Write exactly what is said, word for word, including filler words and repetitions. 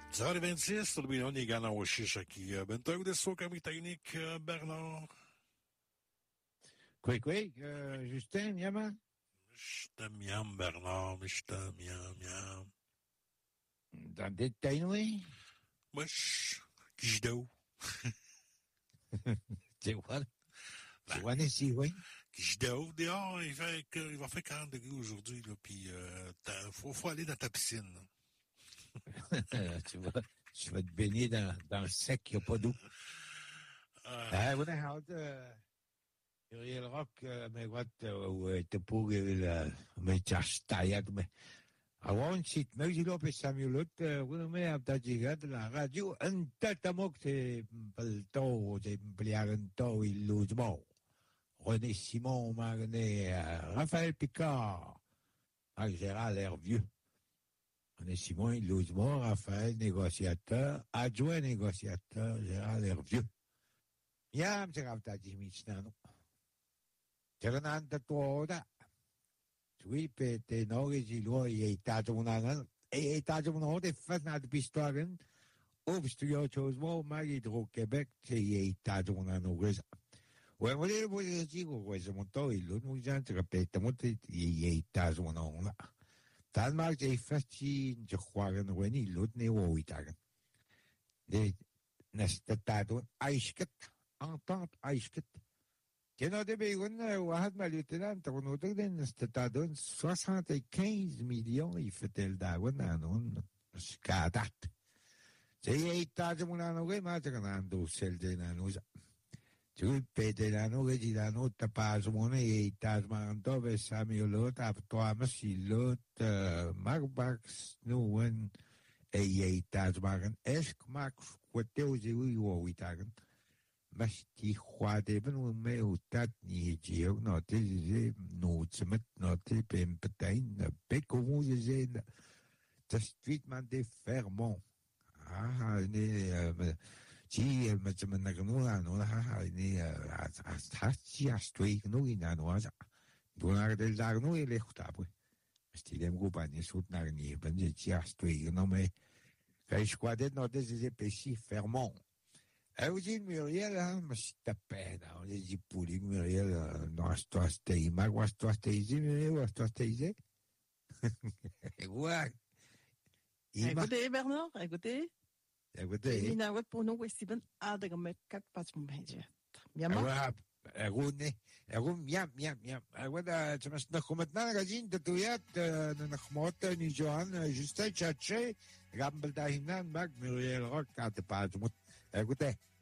dix heures vingt-six, tulbinon ni Gana Washishaki. Bentog de Sokami Technique, Bernard. Quoi, quoi, euh, Justin, Yama? J't'aime miam, Bernard, mais j't'aime miam, miam. Dans des tainoués? Wesh, Kijdo. Tu vois? Tu vois, ici, oui? Kijdo, dehors, il fait, il va faire quarante degrés aujourd'hui, là, pis, euh, faut, faut aller dans ta piscine, là. tu vas, tu vas te baigner dans, dans le sec, il n'y a pas d'eau. Ah, ouais, houdt, Uriel Rock, mais what, ouais, t'es pour, mais t'as staillat, mais, avant, si tu me dis, là, puis Samuel, ouais, mais, à ta digade, la radio, un tatamok, c'est, pel to, c'est, pliaren to, il l'ose mort. René Simon, Marné, Raphaël Picard, ah, Gérard, l'air vieux. René Simon, il l'ose mort, Raphaël, négociateur, adjoint négociateur, Gérard, l'air vieux. Miam, c'est grave, t'as dit, Michnano. Tiranan ta tuoda. Tui pe te nori si luo i e tajunanan. E e tajunanan te fasna te pistoaren. Obstu yo chose mo magi dro Québec te i e tajunanan reza. Ouais, moi, je vous dis, ouais, c'est mon temps, il l'autre, moi, je répète, moi, il y a tajunanan là. Danemark, j'ai fait, je crois, que nous, il l'autre, ne ou itagan. De, nesta tadun, aishket, entente, aishket. Canada Bégoun, Wahad Malutenan, Toronto, c'était soixante-quinze millions, il fait le dawan, anon, jusqu'à date. C'est y a de mon anoué, mais c'est un dos, celle de nanouza. Tu veux péter l'anoué, dit l'anoué, t'as pas mon et t'as manto, mais Samuel l'autre, à toi, monsieur l'autre, Mark Bax, nous, et y a t'as magan, est-ce que Max, quoi t'es aux yeux, ou oui, t'as mas ti chwade ben o me o tat ni geo no te ze no tsemet no te pem petain pe como ze ta street man de fermont ah ne ti me tsemet na no no ha ne ha ti a street no ina no za do na del dar no ele xuta pues sti dem go pa ni sut na ni ben je ti a street no me kai chwade no te ze pe si fermont. Ah, vous dites, Muriel, hein, mais c'est ta peine, on les dit pouling, Muriel, non, c'est toi, c'était, mag, was toi, c'était ici, Muriel, was toi, c'était ici. Ouais. Écoutez, Bernard, écoutez. Écoutez. Il n'a pas pour nous, Steven, à de comme quatre pas de médias. Bien, moi. Rune, rune, miam, miam, miam. Agora, tu m'as dit, comment t'as gagné, de tuyat, de n'achmot, ni Johan, Justin, Tchatché, Gambel Dahinan, Mag, Muriel Rock, à te pas, écoutez.